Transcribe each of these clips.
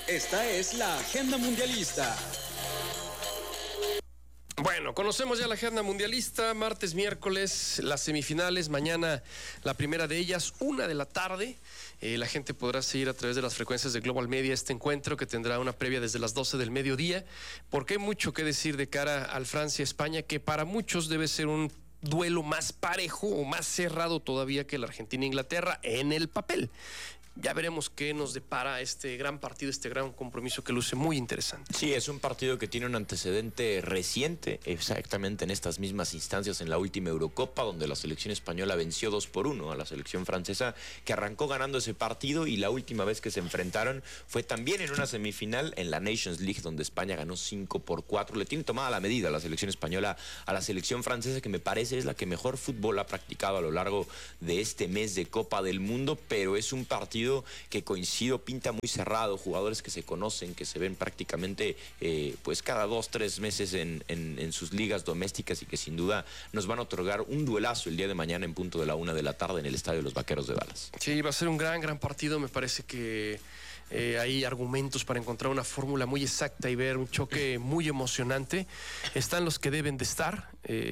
Esta es la Agenda Mundialista. Bueno, conocemos ya la agenda mundialista, martes, miércoles, las semifinales, mañana la primera de ellas, 1:00 p.m. La gente podrá seguir a través de las frecuencias de Global Media este encuentro que tendrá una previa desde las 12 del mediodía, porque hay mucho que decir de cara al Francia-España, que para muchos debe ser un duelo más parejo o más cerrado todavía que la Argentina-Inglaterra en el papel. Ya veremos qué nos depara este gran partido, este gran compromiso que luce muy interesante. Sí, es un partido que tiene un antecedente reciente, exactamente en estas mismas instancias en la última Eurocopa, donde la selección española venció 2-1 a la selección francesa, que arrancó ganando ese partido, y la última vez que se enfrentaron fue también en una semifinal en la Nations League, donde España ganó 5-4. Le tiene tomada la medida la selección española a la selección francesa, que me parece es la que mejor fútbol ha practicado a lo largo de este mes de Copa del Mundo, pero es un partido que, coincido, pinta muy cerrado, jugadores que se conocen, que se ven prácticamente pues cada 2-3 meses en sus ligas domésticas, y que sin duda nos van a otorgar un duelazo el día de mañana en punto de la 1:00 p.m. en el Estadio de los Vaqueros de Dallas. Sí, va a ser un gran partido. Me parece que hay argumentos para encontrar una fórmula muy exacta y ver un choque muy emocionante. Están los que deben de estar,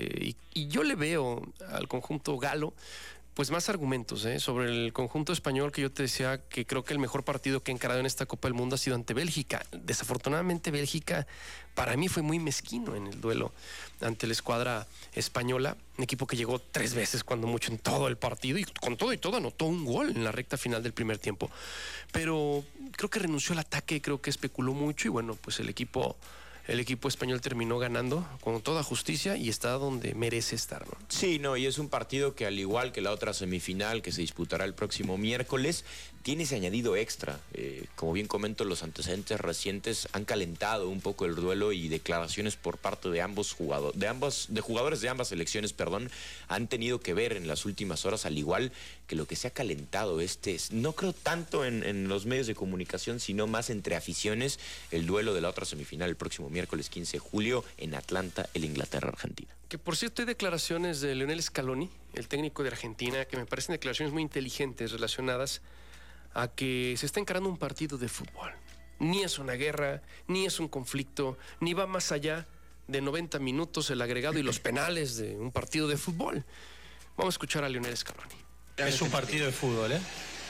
y yo le veo al conjunto galo pues más argumentos sobre el conjunto español, que yo te decía que creo que el mejor partido que he encarado en esta Copa del Mundo ha sido ante Bélgica. Desafortunadamente Bélgica para mí fue muy mezquino en el duelo ante la escuadra española, un equipo que llegó 3 veces cuando mucho en todo el partido, y con todo y todo anotó un gol en la recta final del primer tiempo, pero creo que renunció al ataque, creo que especuló mucho, y bueno, pues el equipo español terminó ganando con toda justicia y está donde merece estar, ¿no? Sí, no, y es un partido que, al igual que la otra semifinal que se disputará el próximo miércoles, tiene ese añadido extra. Como bien comento, los antecedentes recientes han calentado un poco el duelo, y declaraciones por parte de jugadores de ambas selecciones, han tenido que ver en las últimas horas, al igual que lo que se ha calentado no creo tanto en los medios de comunicación, sino más entre aficiones, el duelo de la otra semifinal el próximo miércoles 15 de julio en Atlanta, el Inglaterra-Argentina. Que por cierto hay declaraciones de Lionel Scaloni, el técnico de Argentina, que me parecen declaraciones muy inteligentes relacionadas a que se está encarando un partido de fútbol. Ni es una guerra, ni es un conflicto, ni va más allá de 90 minutos el agregado y los penales de un partido de fútbol. Vamos a escuchar a Lionel Scaloni. Es un partido de fútbol, ¿eh?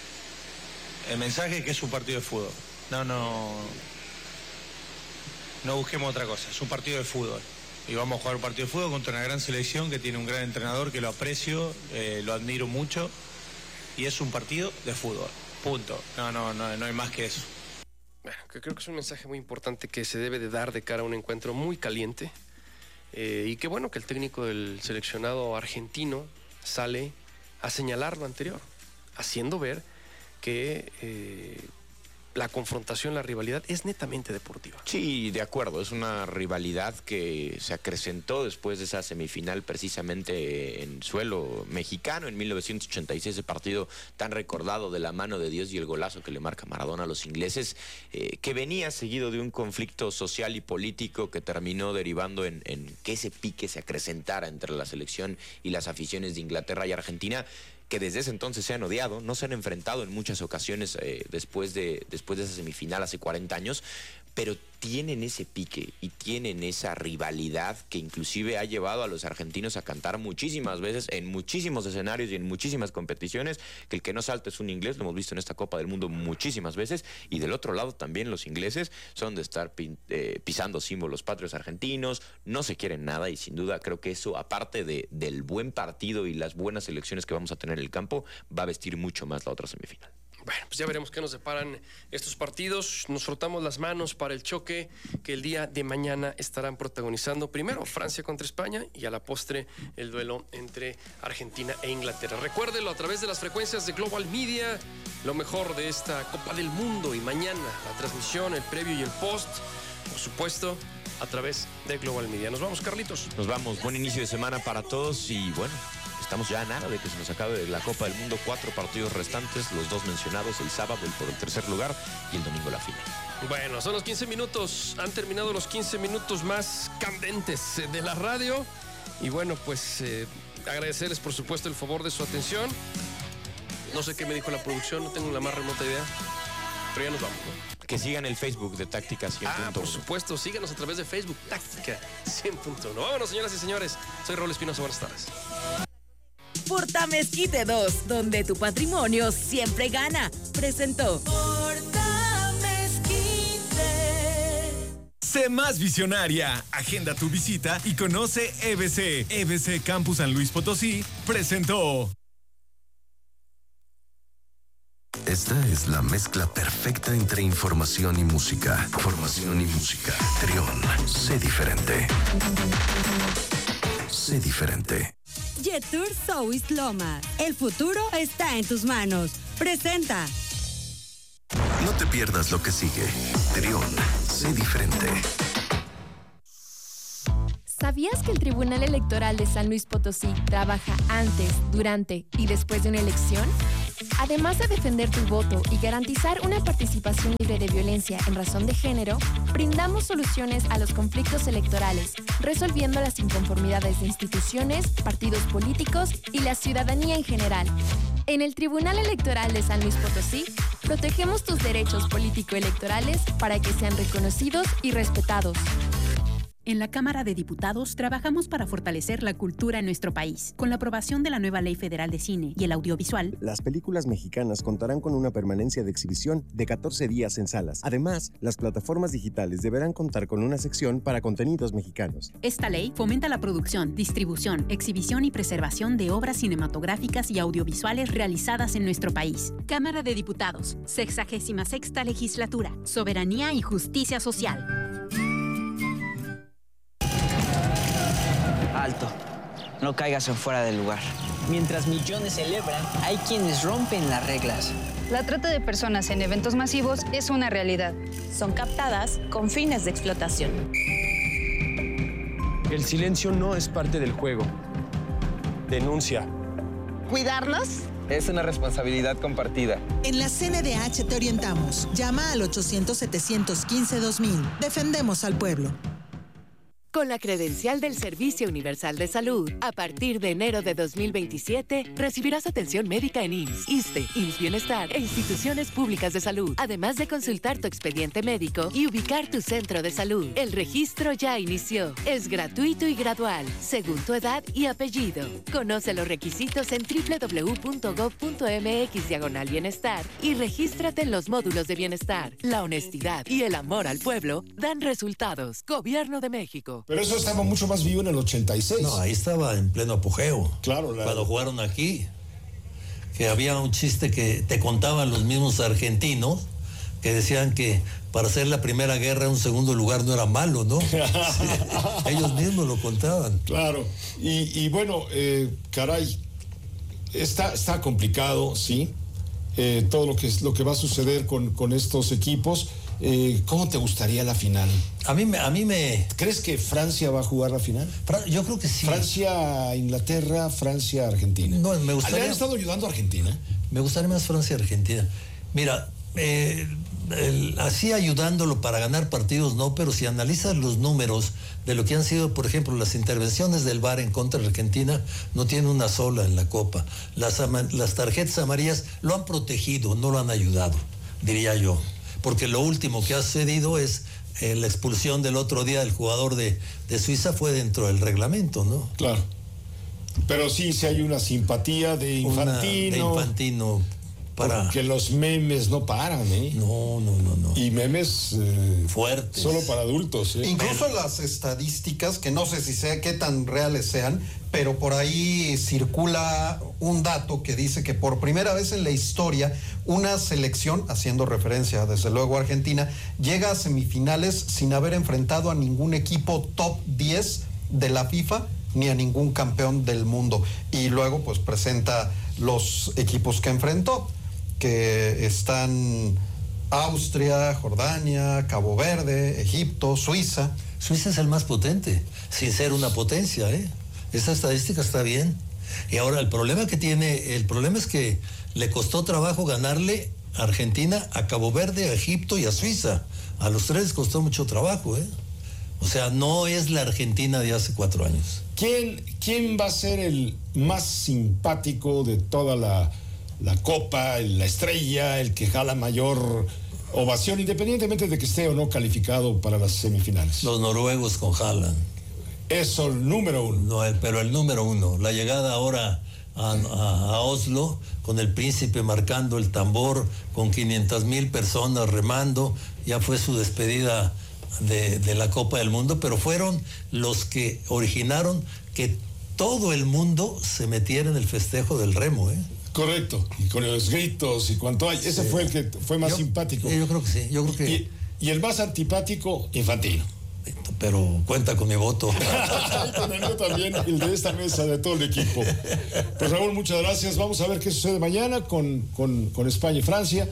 El mensaje es que es un partido de fútbol. No busquemos otra cosa, es un partido de fútbol. Y vamos a jugar un partido de fútbol contra una gran selección que tiene un gran entrenador que lo aprecio, lo admiro mucho, y es un partido de fútbol. Punto. No hay más que eso. Bueno, que creo que es un mensaje muy importante que se debe de dar de cara a un encuentro muy caliente, y qué bueno que el técnico del seleccionado argentino sale a señalar lo anterior, haciendo ver que la confrontación, la rivalidad es netamente deportiva. Sí, de acuerdo, es una rivalidad que se acrecentó después de esa semifinal, precisamente en suelo mexicano en 1986, ese partido tan recordado de la mano de Dios y el golazo que le marca Maradona a los ingleses, que venía seguido de un conflicto social y político que terminó derivando en que ese pique se acrecentara entre la selección y las aficiones de Inglaterra y Argentina, que desde ese entonces se han odiado, no se han enfrentado en muchas ocasiones después de esa semifinal hace 40 años, pero tienen ese pique y tienen esa rivalidad que inclusive ha llevado a los argentinos a cantar muchísimas veces en muchísimos escenarios y en muchísimas competiciones que el que no salta es un inglés. Lo hemos visto en esta Copa del Mundo muchísimas veces, y del otro lado también los ingleses son de estar pisando símbolos patrios argentinos, no se quieren nada, y sin duda creo que eso, aparte del buen partido y las buenas elecciones que vamos a tener en el campo, va a vestir mucho más la otra semifinal. Bueno, pues ya veremos qué nos deparan estos partidos. Nos frotamos las manos para el choque que el día de mañana estarán protagonizando. Primero Francia contra España, y a la postre el duelo entre Argentina e Inglaterra. Recuérdelo a través de las frecuencias de Global Media, lo mejor de esta Copa del Mundo, y mañana la transmisión, el previo y el post, por supuesto, a través de Global Media. Nos vamos, Carlitos. Nos vamos, buen inicio de semana para todos, y bueno, estamos ya a nada de que se nos acabe la Copa del Mundo. 4 partidos restantes, los 2 mencionados el sábado, el por el tercer lugar, y el domingo la final. Bueno, son los 15 minutos, han terminado los 15 minutos más candentes de la radio, y bueno, pues agradecerles por supuesto el favor de su atención. No sé qué me dijo la producción, no tengo la más remota idea, pero ya nos vamos, ¿no? Que sigan el Facebook de Táctica 100.1. Por supuesto, síganos a través de Facebook, Táctica 100.1. Vámonos, señoras y señores. Soy Raúl Espinosa, buenas tardes. Portamezquite 2, donde tu patrimonio siempre gana. Presentó Sé más visionaria. Agenda tu visita y conoce EBC. EBC Campus San Luis Potosí presentó. Esta es la mezcla perfecta entre información y música. Formación y música. Trión. Sé diferente. Sé diferente. Jetour South Loma. El futuro está en tus manos. Presenta. No te pierdas lo que sigue. Trión. Sé diferente. ¿Sabías que el Tribunal Electoral de San Luis Potosí trabaja antes, durante y después de una elección? Además de defender tu voto y garantizar una participación libre de violencia en razón de género, brindamos soluciones a los conflictos electorales, resolviendo las inconformidades de instituciones, partidos políticos y la ciudadanía en general. En el Tribunal Electoral de San Luis Potosí, protegemos tus derechos político-electorales para que sean reconocidos y respetados. En la Cámara de Diputados trabajamos para fortalecer la cultura en nuestro país. Con la aprobación de la nueva Ley Federal de Cine y el Audiovisual, las películas mexicanas contarán con una permanencia de exhibición de 14 días en salas. Además, las plataformas digitales deberán contar con una sección para contenidos mexicanos. Esta ley fomenta la producción, distribución, exhibición y preservación de obras cinematográficas y audiovisuales realizadas en nuestro país. Cámara de Diputados, 66ª Legislatura, Soberanía y Justicia Social. Alto, no caigas en fuera del lugar. Mientras millones celebran, hay quienes rompen las reglas. La trata de personas en eventos masivos es una realidad. Son captadas con fines de explotación. El silencio no es parte del juego. Denuncia. ¿Cuidarlos? Es una responsabilidad compartida. En la CNDH te orientamos. Llama al 800-715-2000. Defendemos al pueblo. Con la credencial del Servicio Universal de Salud, a partir de enero de 2027, recibirás atención médica en IMSS, ISSSTE, IMSS Bienestar e instituciones públicas de salud, además de consultar tu expediente médico y ubicar tu centro de salud. El registro ya inició. Es gratuito y gradual, según tu edad y apellido. Conoce los requisitos en www.gov.mx/bienestar y regístrate en los módulos de bienestar. La honestidad y el amor al pueblo dan resultados. Gobierno de México. Pero eso estaba mucho más vivo en el 86. No, ahí estaba en pleno apogeo. Claro. Cuando jugaron aquí, que había un chiste que te contaban los mismos argentinos, que decían que para hacer la Primera Guerra un segundo lugar no era malo, ¿no? Sí, ellos mismos lo contaban. Claro. Y bueno, caray, está complicado, sí. Todo lo que va a suceder con estos equipos. ¿Cómo te gustaría la final? A mí me... ¿Crees que Francia va a jugar la final? Yo creo que sí. Francia-Inglaterra, Francia-Argentina. No, me gustaría... ¿Le han estado ayudando a Argentina? Me gustaría más Francia-Argentina. Mira, así ayudándolo para ganar partidos no, pero si analizas los números de lo que han sido, por ejemplo, las intervenciones del VAR en contra de Argentina, no tiene una sola en la Copa. Las tarjetas amarillas lo han protegido, no lo han ayudado, diría yo. Porque lo último que ha sucedido es la expulsión del otro día del jugador de Suiza fue dentro del reglamento, ¿no? Claro. Pero sí hay una simpatía de Infantino. Porque los memes no paran, ¿eh? No. Y memes fuertes. Solo para adultos, ¿eh? Incluso las estadísticas, que no sé si qué tan reales sean, pero por ahí circula un dato que dice que por primera vez en la historia una selección, haciendo referencia desde luego a Argentina, llega a semifinales sin haber enfrentado a ningún equipo top 10 de la FIFA ni a ningún campeón del mundo. Y luego pues presenta los equipos que enfrentó, que están Austria, Jordania, Cabo Verde, Egipto, Suiza. Suiza es el más potente, sin ser una potencia, ¿eh? Esa estadística está bien. Y ahora el problema es que le costó trabajo ganarle a Argentina, a Cabo Verde, a Egipto y a Suiza. A los tres costó mucho trabajo, ¿eh? O sea, no es la Argentina de hace 4 años. ¿Quién va a ser el más simpático de toda la Copa, la estrella, el que jala mayor ovación, independientemente de que esté o no calificado para las semifinales. Los noruegos con Haaland. Eso, el número uno. No, pero el número uno. La llegada ahora a Oslo, con el príncipe marcando el tambor, con 500,000 personas remando, ya fue su despedida de la Copa del Mundo, pero fueron los que originaron que todo el mundo se metiera en el festejo del remo, ¿eh? Correcto, y con los gritos y cuanto hay. Ese fue el que fue más simpático. Yo creo que sí, yo creo que... Y el más antipático, Infantino. Pero cuenta con mi voto. Con el mío también, el de esta mesa, de todo el equipo. Pues Raúl, muchas gracias. Vamos a ver qué sucede mañana con España y Francia.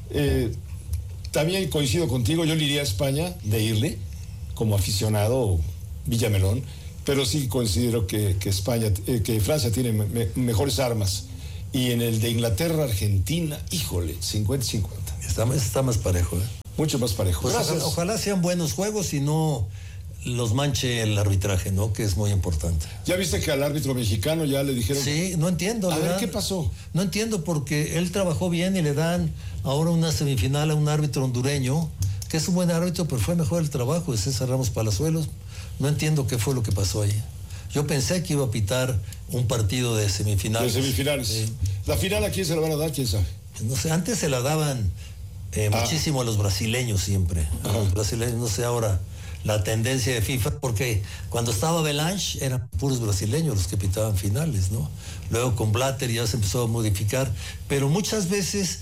También coincido contigo, yo le iría a España de irle, como aficionado Villamelón, pero sí considero que Francia tiene mejores armas. Y en el de Inglaterra-Argentina, híjole, 50-50. Está más parejo, ¿eh? Mucho más parejo. Pues ojalá sean buenos juegos y no los manche el arbitraje, ¿no? Que es muy importante. ¿Ya viste que al árbitro mexicano ya le dijeron? Sí, no entiendo. A ver, ¿qué pasó? No entiendo, porque él trabajó bien y le dan ahora una semifinal a un árbitro hondureño, que es un buen árbitro, pero fue mejor el trabajo de César Ramos Palazuelos. No entiendo qué fue lo que pasó ahí. Yo pensé que iba a pitar un partido de semifinales. De semifinales. Sí. ¿La final a quién se la van a dar? ¿Quién sabe? No sé, antes se la daban muchísimo a los brasileños siempre. A los brasileños, no sé ahora la tendencia de FIFA, porque cuando estaba Belange eran puros brasileños los que pitaban finales, ¿no? Luego con Blatter ya se empezó a modificar, pero muchas veces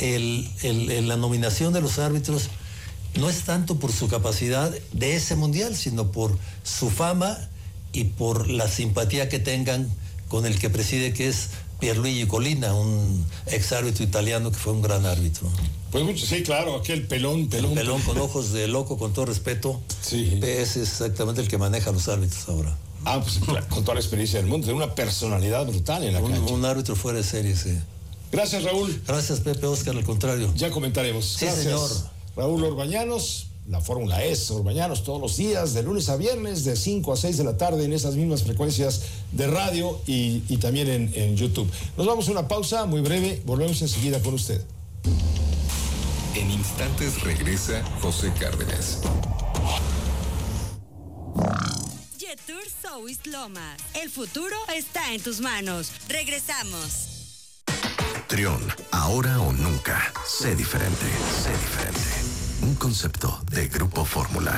la nominación de los árbitros no es tanto por su capacidad de ese mundial, sino por su fama y por la simpatía que tengan con el que preside, que es Pierluigi Collina, un ex árbitro italiano que fue un gran árbitro. Pues mucho, sí, claro, aquel pelón. El pelón con ojos de loco, con todo respeto. Sí. Es exactamente el que maneja a los árbitros ahora. Pues claro, con toda la experiencia del mundo, tiene una personalidad brutal en la cancha. Un árbitro fuera de serie, sí. Gracias, Raúl. Gracias, Pepe, Oscar, al contrario. Ya comentaremos. Sí, gracias, señor. Raúl Orbañanos. La Fórmula E, Orbañanos, todos los días, de lunes a viernes, de 5 a 6 de la tarde, en esas mismas frecuencias de radio y también en YouTube. Nos vamos a una pausa muy breve, volvemos enseguida con usted. En instantes regresa José Cárdenas. Jetour South Lomas. El futuro está en tus manos. Regresamos. Trión, ahora o nunca. Sé diferente. Sé diferente. Un concepto de Grupo Fórmula.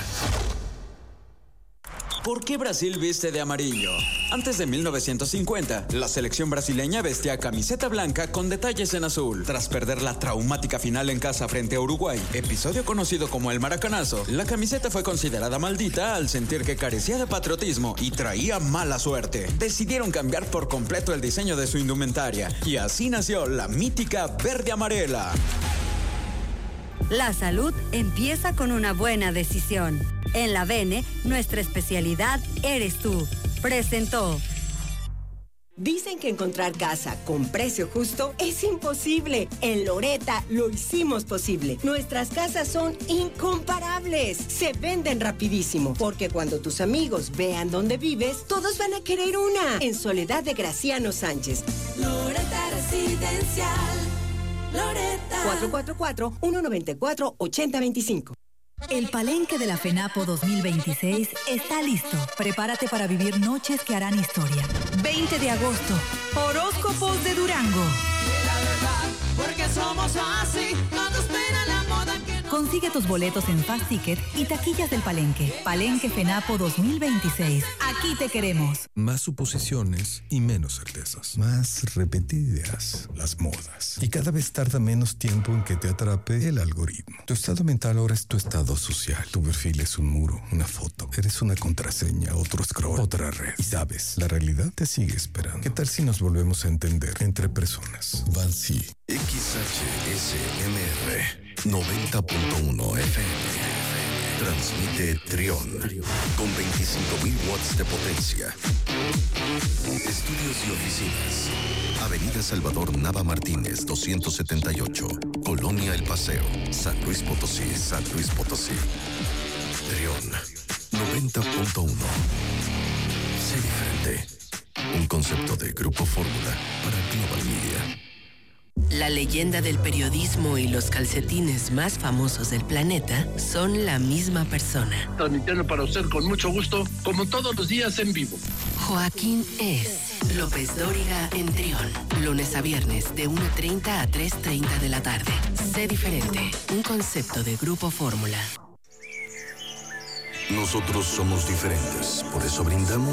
¿Por qué Brasil viste de amarillo? Antes de 1950, la selección brasileña vestía camiseta blanca con detalles en azul. Tras perder la traumática final en casa frente a Uruguay, episodio conocido como el Maracanazo, la camiseta fue considerada maldita al sentir que carecía de patriotismo y traía mala suerte. Decidieron cambiar por completo el diseño de su indumentaria y así nació la mítica verde-amarela. La salud empieza con una buena decisión. En la Bene, nuestra especialidad eres tú. Presentó. Dicen que encontrar casa con precio justo es imposible. En Loretta lo hicimos posible. Nuestras casas son incomparables. Se venden rapidísimo, porque cuando tus amigos vean dónde vives, todos van a querer una. En Soledad de Graciano Sánchez. Loretta Residencial. Loretta. 444-194-8025. El palenque de la FENAPO 2026 está listo. Prepárate para vivir noches que harán historia. 20 de agosto, horóscopos de Durango. La verdad, porque somos así, no nos pena la moda que no... Consigue tus boletos en Fast Ticket y taquillas del palenque. Palenque FENAPO 2026. Aquí te queremos. Más suposiciones y menos certezas. Más repetidas las modas. Y cada vez tarda menos tiempo en que te atrape el algoritmo. Tu estado mental ahora es tu estado social. Tu perfil es un muro, una foto. Eres una contraseña, otro scroll, otra red. Y sabes, la realidad te sigue esperando. ¿Qué tal si nos volvemos a entender entre personas? Vansi. XHSMR 90.1 FM. Transmite Trión con 25.000 watts de potencia. Estudios y oficinas. Avenida Salvador Nava Martínez, 278. Colonia El Paseo, San Luis Potosí, San Luis Potosí. Trión 90.1. Sé diferente. Un concepto de Grupo Fórmula para Global Media. La leyenda del periodismo y los calcetines más famosos del planeta son la misma persona. Transmitiendo para usted con mucho gusto, como todos los días en vivo. Joaquín es López Dóriga en Trión. Lunes a viernes de 1:30 a 3:30 de la tarde. Sé diferente. Un concepto de Grupo Fórmula. Nosotros somos diferentes, por eso brindamos